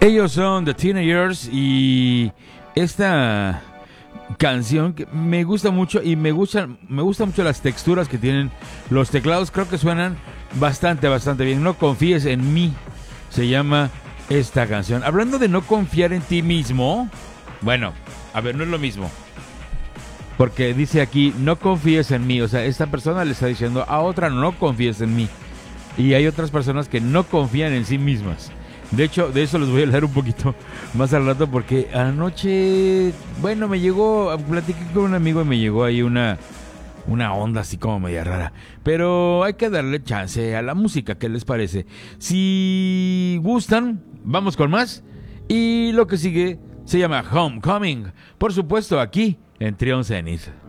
Ellos son The Teenagers y esta canción que me gusta mucho y me gustan mucho las texturas que tienen los teclados. Creo que suenan bastante bien. No confíes en mí, se llama esta canción. Hablando de no confiar en ti mismo, bueno, a ver, no es lo mismo. Porque dice aquí, no confíes en mí. O sea, esta persona le está diciendo a otra, no confíes en mí. Y hay otras personas que no confían en sí mismas. De hecho, de eso les voy a hablar un poquito más al rato, porque anoche, bueno, platiqué con un amigo y me llegó ahí una onda así como media rara. Pero hay que darle chance a la música, ¿qué les parece? Si gustan, vamos con más. Y lo que sigue se llama Homecoming. Por supuesto, aquí en Trion Zenith.